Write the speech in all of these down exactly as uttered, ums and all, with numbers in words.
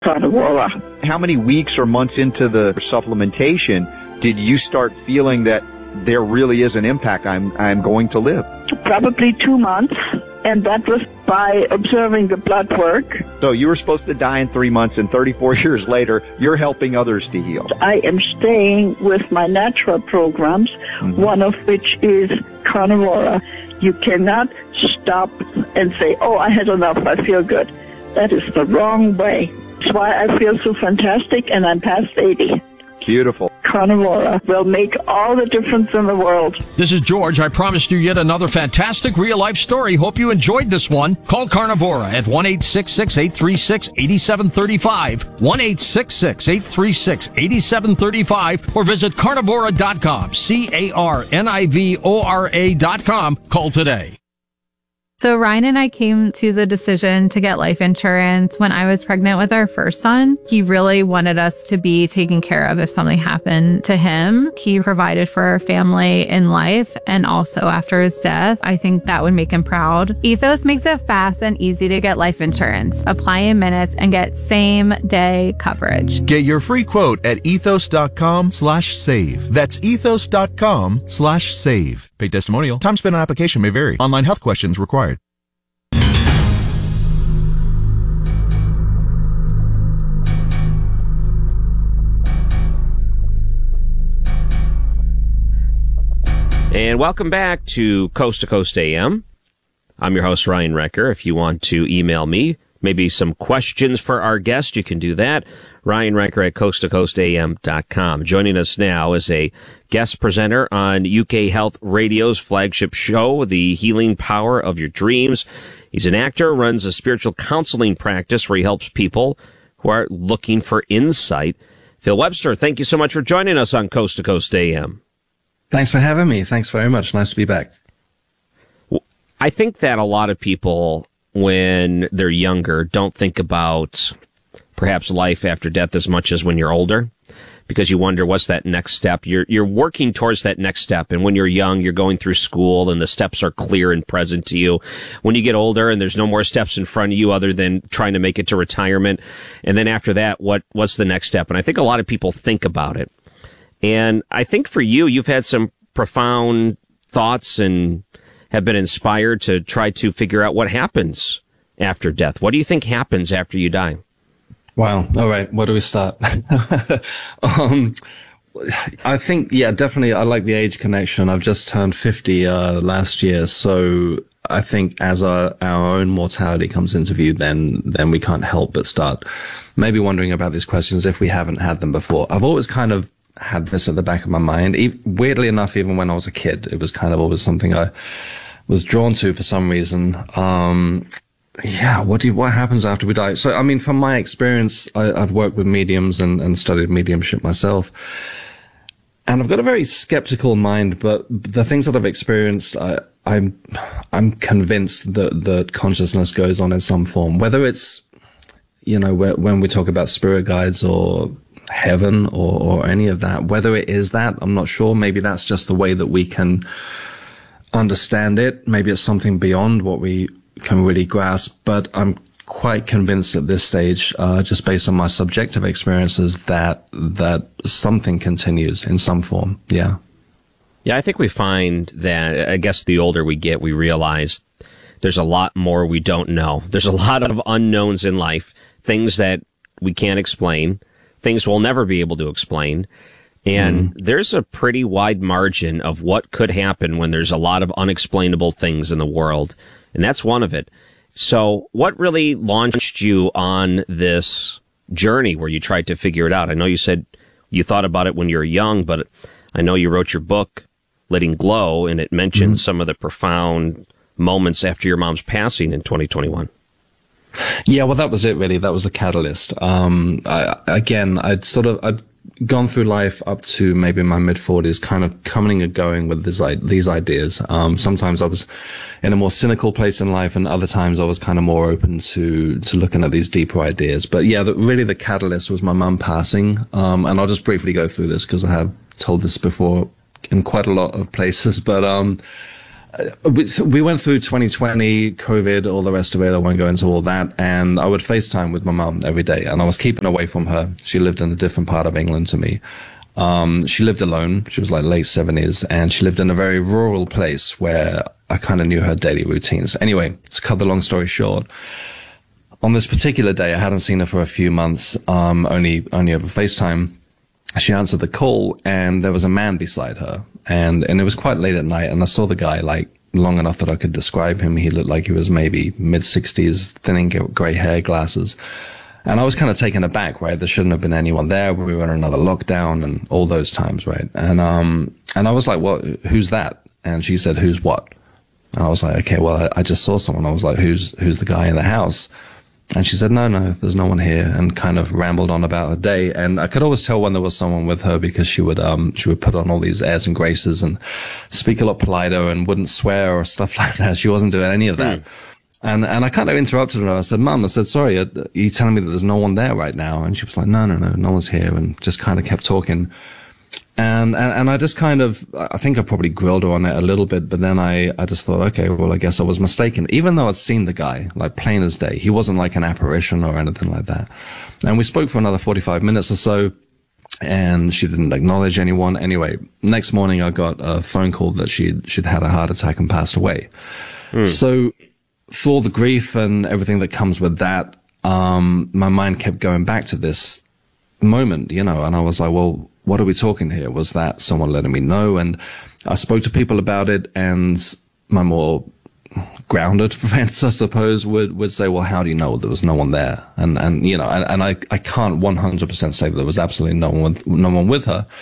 Carnivora. How many weeks or months into the supplementation did you start feeling that there really is an impact? I'm I'm going to live. Probably two months, and that was by observing the blood work. So you were supposed to die in three months, and thirty-four years later, you're helping others to heal. I am staying with my natural programs, mm-hmm. one of which is Carnivora. You cannot stop and say, oh, I had enough, I feel good. That is the wrong way. That's why I feel so fantastic, and I'm past eighty. Beautiful. Carnivora will make all the difference in the world. This is George. I promised you yet another fantastic real-life story. Hope you enjoyed this one. Call Carnivora at one eight six six, eight three six, eight seven three five, one eight six six, eight three six, eight seven three five, or visit carnivora dot com, C A R N I V O R A dot com. Call today. So Ryan and I came to the decision to get life insurance when I was pregnant with our first son. He really wanted us to be taken care of if something happened to him. He provided for our family in life and also after his death. I think that would make him proud. Ethos makes it fast and easy to get life insurance. Apply in minutes and get same day coverage. Get your free quote at ethos.com slash save. That's ethos.com slash save. Paid testimonial. Time spent on application may vary. Online health questions required. And welcome back to Coast to Coast A M. I'm your host, Ryan Recker. If you want to email me, maybe some questions for our guest, you can do that. Ryan Recker at coast to coast a m dot com. Joining us now is a guest presenter on U K Health Radio's flagship show, The Healing Power of Your Dreams. He's an actor, runs a spiritual counseling practice where he helps people who are looking for insight. Phil Webster, thank you so much for joining us on Coast to Coast A M. Thanks for having me. Thanks very much. Nice to be back. I think that a lot of people, when they're younger, don't think about perhaps life after death as much as when you're older, because you wonder what's that next step. You're you're working towards that next step, and when you're young, you're going through school, and the steps are clear and present to you. When you get older, and there's no more steps in front of you other than trying to make it to retirement, and then after that, what what's the next step? And I think a lot of people think about it. And I think for you, you've had some profound thoughts and have been inspired to try to figure out what happens after death. What do you think happens after you die? Wow. All right. Where do we start? um, I think, yeah, definitely. I like the age connection. I've just turned fifty uh, last year. So I think as our, our own mortality comes into view, then, then we can't help but start maybe wondering about these questions if we haven't had them before. I've always kind of had this at the back of my mind. E- weirdly enough, even when I was a kid, it was kind of always something I was drawn to for some reason. Um, yeah, what do you, what happens after we die? So, I mean, from my experience, I, I've worked with mediums and, and studied mediumship myself. And I've got a very skeptical mind, but the things that I've experienced, I, I'm, I'm convinced that, that consciousness goes on in some form, whether it's, you know, when we talk about spirit guides or heaven or, or any of that, whether it is that, I'm not sure. Maybe that's just the way that we can understand it. Maybe it's something beyond what we can really grasp, but I'm quite convinced at this stage, uh, just based on my subjective experiences, that, that something continues in some form. Yeah. Yeah, I think we find that, I guess the older we get, we realize there's a lot more we don't know. There's a lot of unknowns in life, things that we can't explain, things we'll never be able to explain. And mm. there's a pretty wide margin of what could happen when there's a lot of unexplainable things in the world. And that's one of it. So what really launched you on this journey where you tried to figure it out? I know you said you thought about it when you were young, but I know you wrote your book, Letting Glow, and it mentions mm. some of the profound moments after your mom's passing in twenty twenty-one. Yeah, well, that was it, really. That was the catalyst. Um, I, again, I'd sort of, I'd gone through life up to maybe my mid forties, kind of coming and going with this, these ideas. Um, sometimes I was in a more cynical place in life, and other times I was kind of more open to, to looking at these deeper ideas. But yeah, the, really the catalyst was my mum passing. Um, and I'll just briefly go through this because I have told this before in quite a lot of places, but, um, uh, we, we went through twenty twenty, COVID, all the rest of it. I won't go into all that. And I would FaceTime with my mum every day, and I was keeping away from her. She lived in a different part of England to me. Um, she lived alone. She was like late seventies, and she lived in a very rural place where I kind of knew her daily routines. Anyway, to cut the long story short, on this particular day, I hadn't seen her for a few months, um, only, only over FaceTime. She answered the call, and there was a man beside her, and, and it was quite late at night, and I saw the guy like long enough that I could describe him. He looked like he was maybe mid sixties, thinning gray hair, glasses. And I was kind of taken aback, right? There shouldn't have been anyone there. We were in another lockdown and all those times, right? And, um, and I was like, well, who's that? And she said, who's what? And I was like, okay, well, I, I just saw someone. I was like, who's, who's the guy in the house? And she said, no, no, there's no one here, and kind of rambled on about her day. And I could always tell when there was someone with her because she would, um, she would put on all these airs and graces and speak a lot politer and wouldn't swear or stuff like that. She wasn't doing any of that. Mm. And, and I kind of interrupted her. I said, Mum, I said, sorry, are you telling me that there's no one there right now? And she was like, no, no, no, no one's here. And just kind of kept talking. And, and, and I just kind of, I think I probably grilled her on it a little bit, but then I, I just thought, okay, well, I guess I was mistaken. Even though I'd seen the guy, like plain as day, he wasn't like an apparition or anything like that. And we spoke for another forty-five minutes or so, and she didn't acknowledge anyone. Anyway, next morning I got a phone call that she'd, she'd had a heart attack and passed away. Mm. So, for all the grief and everything that comes with that, um, my mind kept going back to this moment, you know, and I was like, well, what are we talking here? Was that someone letting me know? And I spoke to people about it, and my more grounded friends, I suppose, would, would say, well, how do you know there was no one there? And, and, you know, and, and I, I can't one hundred percent say that there was absolutely no one with, no one with her.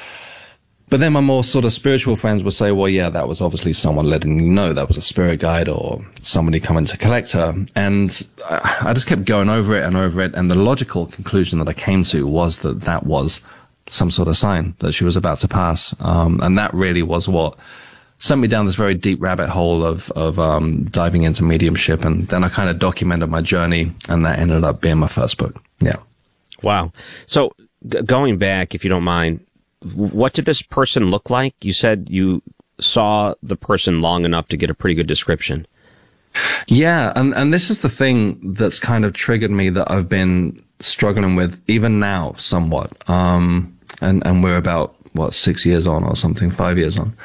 But then my more sort of spiritual friends would say, well, yeah, that was obviously someone letting you know. That was a spirit guide or somebody coming to collect her. And I just kept going over it and over it. And the logical conclusion that I came to was that that was some sort of sign that she was about to pass. Um, and that really was what sent me down this very deep rabbit hole of, of, um, diving into mediumship. And then I kind of documented my journey, and that ended up being my first book. Yeah. Wow. So g- going back, if you don't mind, what did this person look like? You said you saw the person long enough to get a pretty good description. Yeah, and, and this is the thing that's kind of triggered me that I've been struggling with even now somewhat. Um, and, and we're about, what, six years on or something, five years on.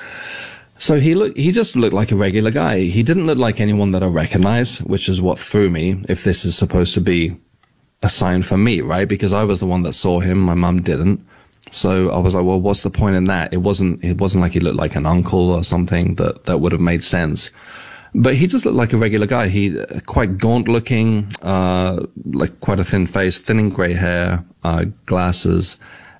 So he looked, he just looked like a regular guy. He didn't look like anyone that I recognize, which is what threw me, if this is supposed to be a sign for me, right? Because I was the one that saw him, my mum didn't. So I was like, well, what's the point in that? It wasn't, it wasn't like he looked like an uncle or something that, that would have made sense. But he just looked like a regular guy. He, uh, quite gaunt looking, uh, like quite a thin face, thinning gray hair, uh, glasses.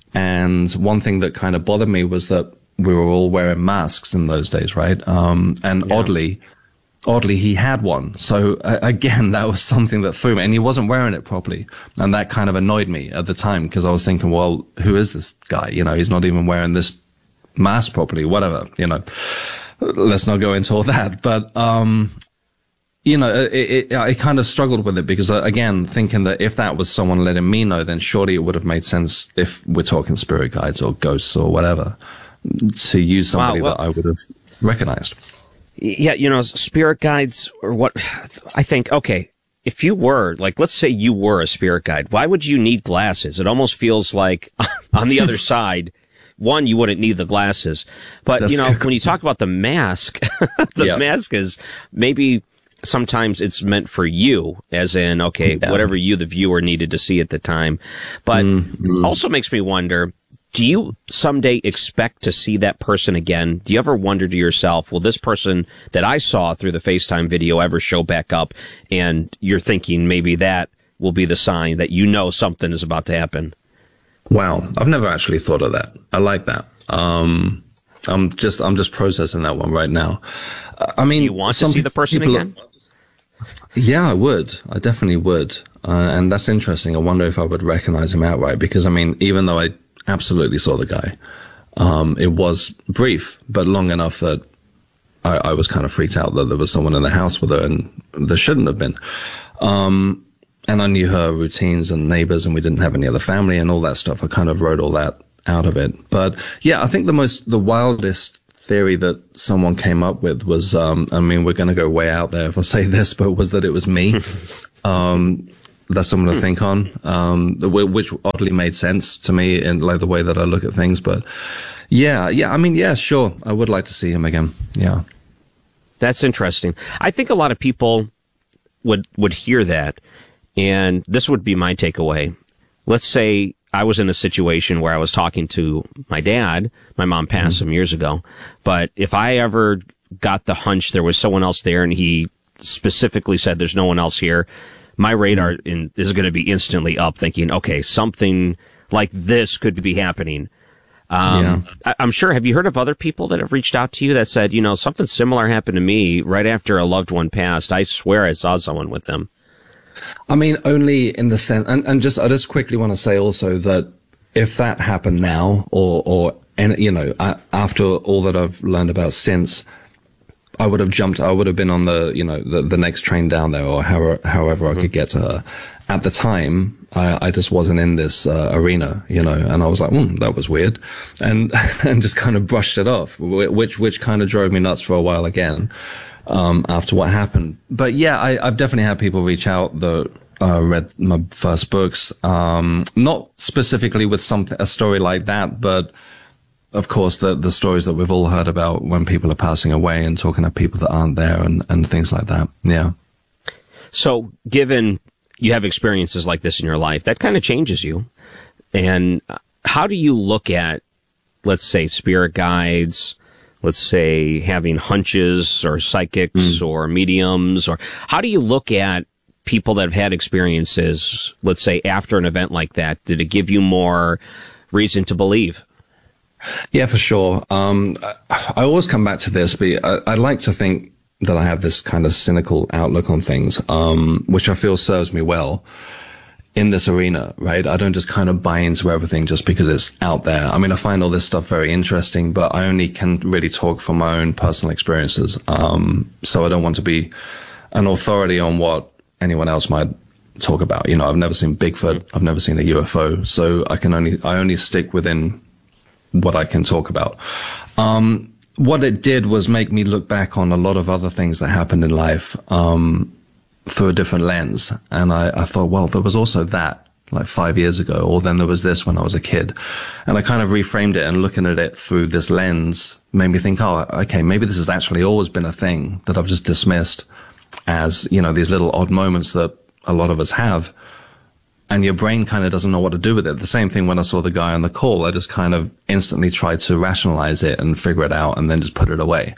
And one thing that kind of bothered me was that we were all wearing masks in those days, right? Um, and yeah. oddly, Oddly, he had one. So uh, again, that was something that threw me, and he wasn't wearing it properly. And that kind of annoyed me at the time, because I was thinking, well, who is this guy? You know, he's not even wearing this mask properly, whatever, you know. Let's not go into all that. But, um, you know, it, it, I kind of struggled with it because, uh, again, thinking that if that was someone letting me know, then surely it would have made sense if we're talking spirit guides or ghosts or whatever, to use somebody wow, well, that I would have recognized. Yeah, you know, spirit guides or what, I think, okay, if you were, like, let's say you were a spirit guide, why would you need glasses? It almost feels like on the other side, one, you wouldn't need the glasses. But, That's you know, when you talk about the mask, the yep. mask is maybe sometimes it's meant for you, as in, okay, yeah. whatever you, the viewer, needed to see at the time. But mm-hmm. also makes me wonder, do you someday expect to see that person again? Do you ever wonder to yourself, will this person that I saw through the FaceTime video ever show back up? And you're thinking maybe that will be the sign that you know something is about to happen. Wow. I've never actually thought of that. I like that. Um, I'm just, I'm just processing that one right now. I mean, do you want to see the person again? Yeah, I would. I definitely would. Uh, and that's interesting. I wonder if I would recognize him outright, because I mean, even though I absolutely saw the guy, um, it was brief, but long enough that I, I was kind of freaked out that there was someone in the house with her, and there shouldn't have been. Um, and I knew her routines and neighbors, and we didn't have any other family and all that stuff. I kind of wrote all that out of it. But yeah, I think the most, the wildest theory that someone came up with was, um, I mean, we're going to go way out there if I say this, but was that it was me. um, that's something to think on, um, which oddly made sense to me in like the way that I look at things. But yeah, yeah, I mean, yeah, sure. I would like to see him again. Yeah. That's interesting. I think a lot of people would, would hear that, and this would be my takeaway. Let's say I was in a situation where I was talking to my dad. My mom passed mm-hmm. some years ago. But if I ever got the hunch there was someone else there and he specifically said there's no one else here, my radar in, is going to be instantly up thinking, okay, something like this could be happening. Um, yeah. I, I'm sure, have you heard of other people that have reached out to you that said, you know, something similar happened to me right after a loved one passed? I swear I saw someone with them. I mean, only in the sense, and, and just, I just quickly want to say also that if that happened now, or, or, and, you know, after all that I've learned about since, I would have jumped, I would have been on the, you know, the, the next train down there, or however, however I could get to her. At the time, I, I just wasn't in this uh, arena, you know, and I was like, hmm, that was weird. And, and just kind of brushed it off, which, which kind of drove me nuts for a while again. Um, after what happened. But yeah, I, I've definitely had people reach out that, uh, read my first books. Um, not specifically with something, a story like that, but of course the, the stories that we've all heard about when people are passing away and talking to people that aren't there and, and things like that. Yeah. So given you have experiences like this in your life, that kind of changes you. And how do you look at, let's say, spirit guides, let's say having hunches or psychics mm. or mediums, or how do you look at people that have had experiences, let's say after an event like that? Did it give you more reason to believe? Yeah, for sure. Um, I, I always come back to this, but I, I like to think that I have this kind of cynical outlook on things, um, which I feel serves me well in this arena, right? I don't just kind of buy into everything just because it's out there. I mean, I find all this stuff very interesting, but I only can really talk from my own personal experiences. Um, so I don't want to be an authority on what anyone else might talk about. You know, I've never seen Bigfoot. I've never seen a U F O. So I can only, I only stick within what I can talk about. Um, what it did was make me look back on a lot of other things that happened in life, um, through a different lens. And I, I thought, well, there was also that like five years ago, or then there was this when I was a kid. And I kind of reframed it, and looking at it through this lens made me think, oh, okay, maybe this has actually always been a thing that I've just dismissed as, you know, these little odd moments that a lot of us have. And your brain kind of doesn't know what to do with it. The same thing when I saw the guy on the call, I just kind of instantly tried to rationalize it and figure it out and then just put it away.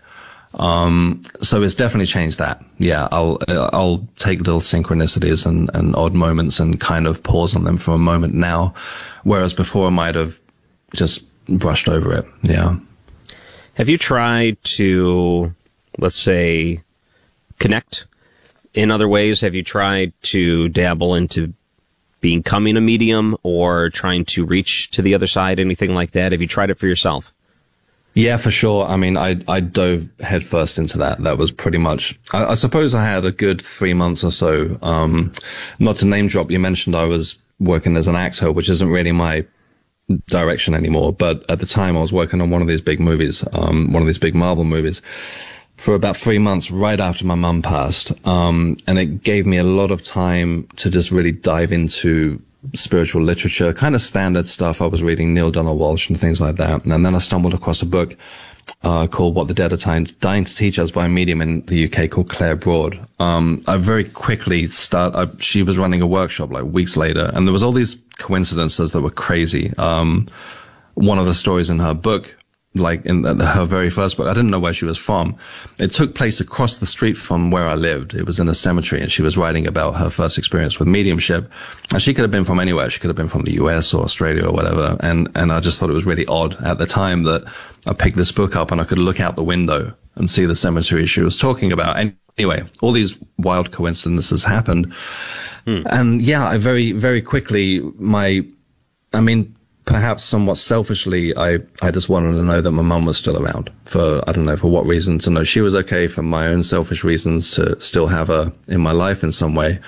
Um, so it's definitely changed that. Yeah, I'll, I'll take little synchronicities and, and odd moments and kind of pause on them for a moment now. Whereas before I might have just brushed over it. Yeah. Have you tried to, let's say, connect in other ways? Have you tried to dabble into becoming a medium or trying to reach to the other side? Anything like that? Have you tried it for yourself? Yeah, for sure. I mean, I, I dove headfirst into that. That was pretty much, I, I suppose I had a good three months or so. Um, not to name drop, you mentioned I was working as an actor, which isn't really my direction anymore. But at the time I was working on one of these big movies, um, one of these big Marvel movies for about three months right after my mum passed. Um, and it gave me a lot of time to just really dive into spiritual literature, kind of standard stuff. I was reading Neil Donald Walsh and things like that. And then I stumbled across a book, uh, called What the Dead Are Dying, Dying to Teach Us by a medium in the U K called Claire Broad. Um, I very quickly start, I, she was running a workshop like weeks later, and there was all these coincidences that were crazy. Um, one of the stories in her book, like in the, her very first book, I didn't know where she was from. It took place across the street from where I lived. It was in a cemetery, and she was writing about her first experience with mediumship. And she could have been from anywhere. She could have been from the U S or Australia or whatever. And, and I just thought it was really odd at the time that I picked this book up and I could look out the window and see the cemetery she was talking about. And anyway, all these wild coincidences happened. Hmm. And yeah, I very, very quickly, my, I mean, perhaps somewhat selfishly, I, I just wanted to know that my mum was still around for, I don't know for what reason, to know she was okay, for my own selfish reasons to still have her in my life in some way.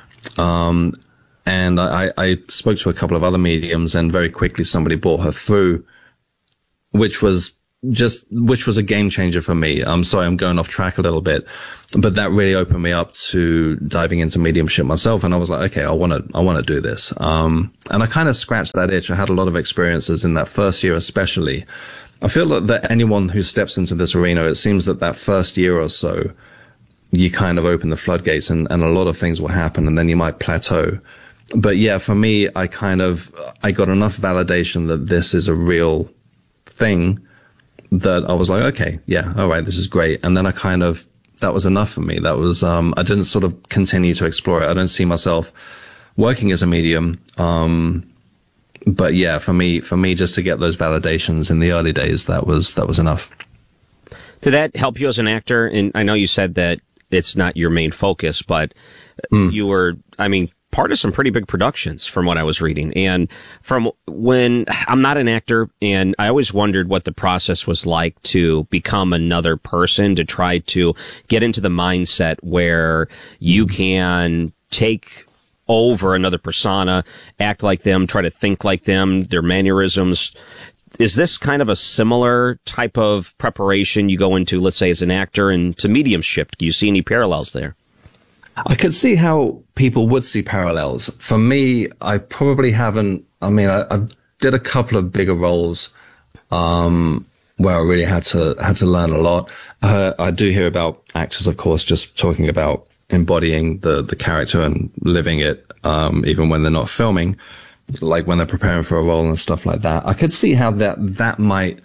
Um, and I, I spoke to a couple of other mediums, and very quickly somebody brought her through, which was just, which was a game changer for me. I'm sorry, I'm going off track a little bit, but that really opened me up to diving into mediumship myself. And I was like, okay, I want to, I want to do this. Um, and I kind of scratched that itch. I had a lot of experiences in that first year, especially. I feel that, that anyone who steps into this arena, it seems that that first year or so, you kind of open the floodgates and, and a lot of things will happen and then you might plateau. But yeah, for me, I kind of, I got enough validation that this is a real thing that I was like, okay, yeah, all right, this is great. And then I kind of, that was enough for me. That was, um, I didn't sort of continue to explore it. I don't see myself working as a medium. Um, but yeah, for me, for me, just to get those validations in the early days, that was, that was enough. Did that help you as an actor? And I know you said that it's not your main focus, but mm. you were, I mean, part of some pretty big productions from what I was reading. And from when I'm not an actor, and I always wondered what the process was like to become another person, to try to get into the mindset where you can take over another persona, act like them, try to think like them, their mannerisms. Is this kind of a similar type of preparation you go into, let's say, as an actor, and to mediumship? Do you see any parallels there? I could see how people would see parallels. For me, I probably haven't. I mean, I, I did a couple of bigger roles, um, where I really had to, had to learn a lot. Uh, I do hear about actors, of course, just talking about embodying the, the character and living it, um, even when they're not filming, like when they're preparing for a role and stuff like that. I could see how that, that might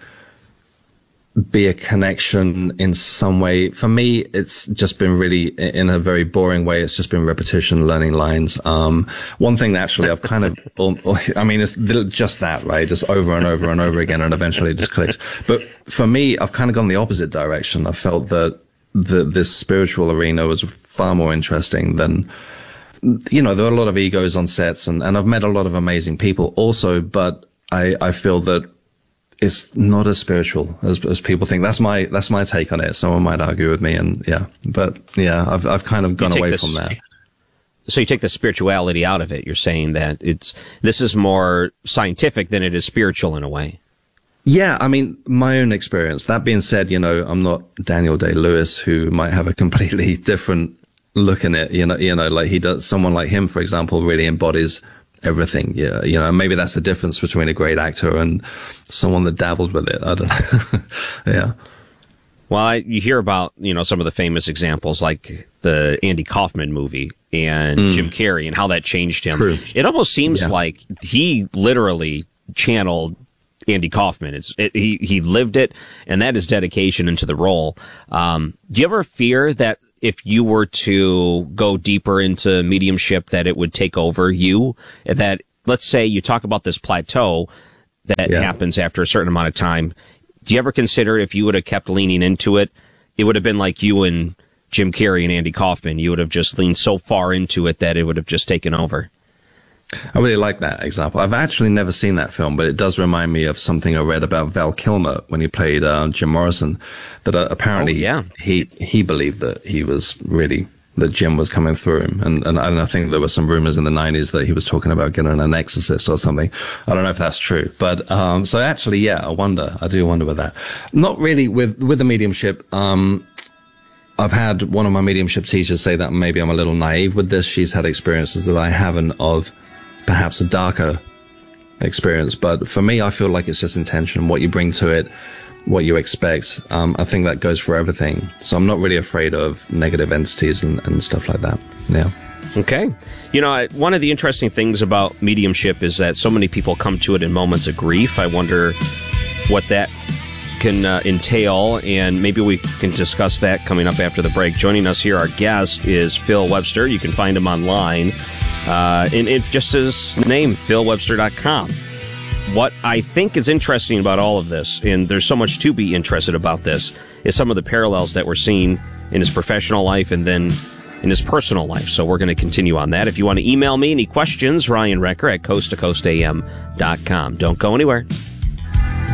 be a connection in some way. For me, it's just been really, in a very boring way, it's just been repetition, learning lines. Um, one thing that actually I've kind of, I mean, it's just that, right? Just over and over and over again, and eventually it just clicks. But for me, I've kind of gone the opposite direction. I felt that the, this spiritual arena was far more interesting than, you know, there are a lot of egos on sets, and, and I've met a lot of amazing people also, but I, I feel that it's not as spiritual as, as people think. That's my, that's my take on it. Someone might argue with me, and yeah, but yeah, I've, I've kind of gone away this, from that. So you take the spirituality out of it. You're saying that it's, this is more scientific than it is spiritual in a way. Yeah. I mean, my own experience. That being said, you know, I'm not Daniel Day-Lewis, who might have a completely different look in it. You know, you know, like he does, someone like him, for example, really embodies everything. Yeah. You know, maybe that's the difference between a great actor and someone that dabbled with it. I don't know. Yeah. Well, I, you hear about, you know, some of the famous examples like the Andy Kaufman movie and mm. Jim Carrey and how that changed him. True. It almost seems yeah. like he literally channeled Andy Kaufman. It's, it, he, he lived it, and that is dedication into the role. Um, do you ever fear that if you were to go deeper into mediumship, that it would take over you? That, let's say you talk about this plateau that yeah. happens after a certain amount of time. Do you ever consider if you would have kept leaning into it, it would have been like you and Jim Carrey and Andy Kaufman? You would have just leaned so far into it that it would have just taken over. I really like that example. I've actually never seen that film, but it does remind me of something I read about Val Kilmer when he played uh, Jim Morrison, that uh, apparently oh, yeah. he he believed that he was really, that Jim was coming through him. And, and I think there were some rumors in the nineties that he was talking about getting an exorcist or something. I don't know if that's true. But um so actually, yeah, I wonder. I do wonder with that. Not really with, with the mediumship. Um I've had one of my mediumship teachers say that maybe I'm a little naive with this. She's had experiences that I haven't of perhaps a darker experience. But for me, I feel like it's just intention, what you bring to it, what you expect. Um, I think that goes for everything. So I'm not really afraid of negative entities and, and stuff like that. Yeah. Okay. You know, I, one of the interesting things about mediumship is that so many people come to it in moments of grief. I wonder what that can uh, entail, and maybe we can discuss that coming up after the break. Joining us here, our guest is Phil Webster. You can find him online. Uh, and it's just his name, phil webster dot com. What I think is interesting about all of this, and there's so much to be interested about this, is some of the parallels that we're seeing in his professional life and then in his personal life. So we're going to continue on that. If you want to email me any questions, Ryan Wrecker at coast to coast a m dot com. Don't go anywhere.